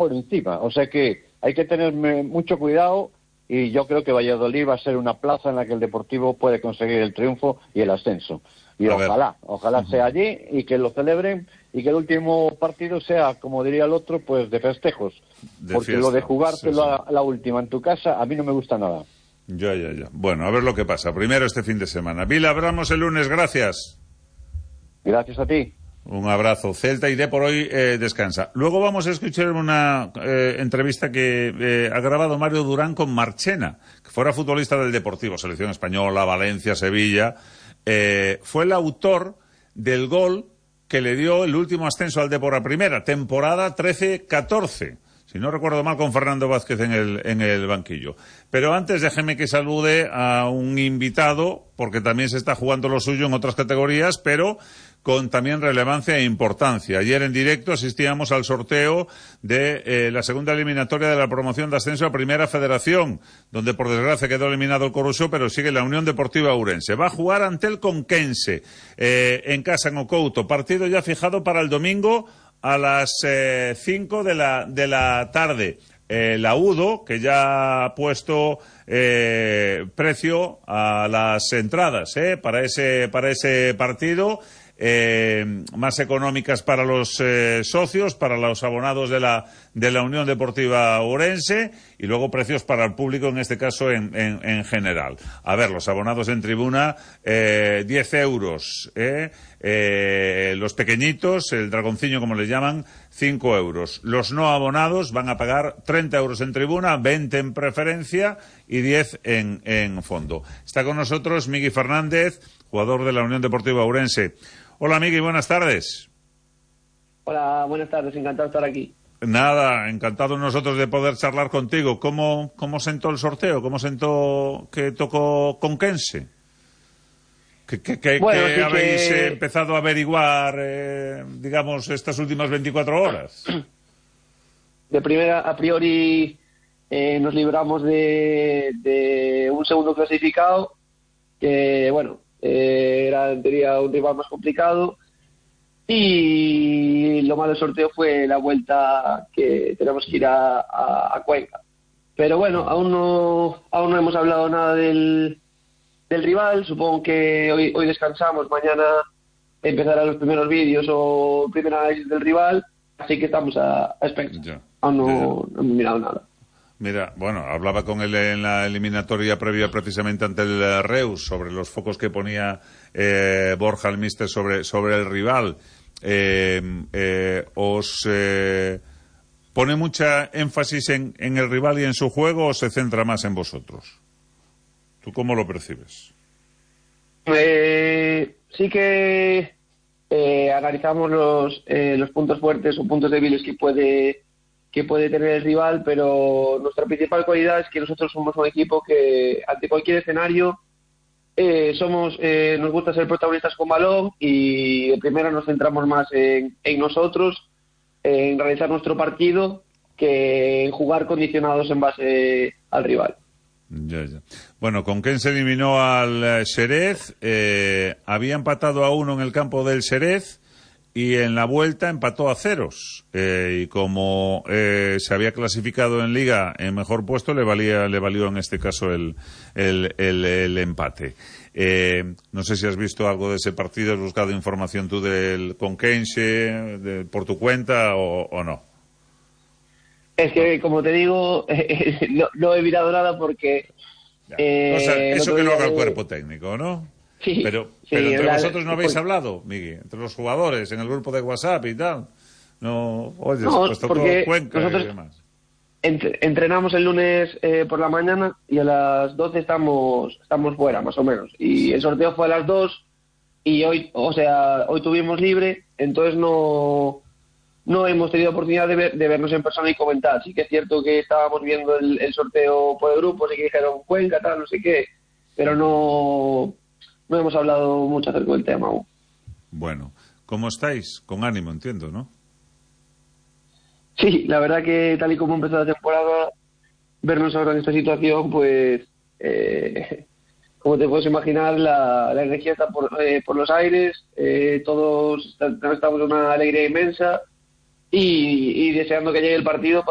por encima. O sea que hay que tener mucho cuidado y yo creo que Valladolid va a ser una plaza en la que el Deportivo puede conseguir el triunfo y el ascenso. Y ojalá sea allí y que lo celebren y que el último partido sea, como diría el otro, pues de festejos. Porque fiesta, lo de jugártelo a la última en tu casa, a mí no me gusta nada. Ya. Bueno, a ver lo que pasa. Primero este fin de semana. Vila, hablamos el lunes, gracias. Gracias a ti. Un abrazo. Celta y por hoy descansa. Luego vamos a escuchar una entrevista que ha grabado Mario Durán con Marchena, que fuera futbolista del Deportivo, selección española, Valencia, Sevilla. Fue el autor del gol que le dio el último ascenso al Depor a primera, temporada 13-14. Si no recuerdo mal, con Fernando Vázquez en el banquillo. Pero antes déjeme que salude a un invitado, porque también se está jugando lo suyo en otras categorías, pero con también relevancia e importancia. Ayer en directo asistíamos al sorteo de la segunda eliminatoria de la promoción de ascenso a Primera Federación, donde por desgracia quedó eliminado el Corusó, pero sigue la Unión Deportiva Ourense. Va a jugar ante el Conquense, en casa en Ocouto. Partido ya fijado para el domingo a las 5 de la tarde. La UDO, que ya ha puesto precio a las entradas para ese partido, más económicas para los socios, para los abonados de la Unión Deportiva Ourense, y luego precios para el público, en este caso en general. A ver, los abonados en tribuna, 10 euros, los pequeñitos, el dragonciño como les llaman, 5 euros. Los no abonados van a pagar 30 euros en tribuna, 20 en preferencia y 10 en fondo. Está con nosotros Migui Fernández, jugador de la Unión Deportiva Ourense. Hola, Migui, buenas tardes. Hola, buenas tardes, encantado de estar aquí. Nada, encantado nosotros de poder charlar contigo. ¿Cómo sentó el sorteo? ¿Cómo sentó que tocó Conquense? ¿Qué habéis empezado a averiguar, digamos, estas últimas 24 horas? De primera, a priori, nos libramos de un segundo clasificado, que, bueno, era en teoría un rival más complicado, y lo malo del sorteo fue la vuelta que tenemos que ir a Cuenca. Pero bueno, aún no hemos hablado nada del rival. Supongo que hoy descansamos, mañana empezarán los primeros vídeos o el primer análisis del rival, así que estamos a expectativa. Aún no hemos mirado nada. Mira, bueno, hablaba con él en la eliminatoria previa precisamente ante el Reus sobre los focos que ponía Borja, el míster, sobre el rival. ¿Os pone mucha énfasis en el rival y en su juego, o se centra más en vosotros? ¿Tú cómo lo percibes? Sí que analizamos los puntos fuertes o puntos débiles que puede tener el rival, pero nuestra principal cualidad es que nosotros somos un equipo que ante cualquier escenario nos gusta ser protagonistas con balón, y de primera nos centramos más en nosotros, en realizar nuestro partido, que en jugar condicionados en base al rival. Ya. Bueno, Conquense eliminó al Xerez, había empatado a 1 en el campo del Xerez, y en la vuelta empató a 0. Y como se había clasificado en Liga en mejor puesto, le valió en este caso el empate. No sé si has visto algo de ese partido, has buscado información tú del Conquense por tu cuenta o no. Es que, como te digo, no he mirado nada porque... eso que lo haga el cuerpo técnico, ¿no? Sí, pero entre vosotros no habéis hablado, Migui, entre los jugadores, en el grupo de WhatsApp y tal. No, oye, pues tocó Cuenca y demás. Entrenamos el lunes por la mañana y a las 12 estamos fuera, más o menos. Y el sorteo fue a las 2 y hoy tuvimos libre, entonces no hemos tenido oportunidad de vernos en persona y comentar. Sí que es cierto que estábamos viendo el sorteo por el grupo, sí que dijeron Cuenca, tal, no sé qué, pero no hemos hablado mucho acerca del tema aún. Bueno, ¿cómo estáis? Con ánimo, entiendo, ¿no? Sí, la verdad que tal y como empezó la temporada, vernos ahora en esta situación, pues, como te puedes imaginar, la energía está por los aires, todos estamos en una alegría inmensa y deseando que llegue el partido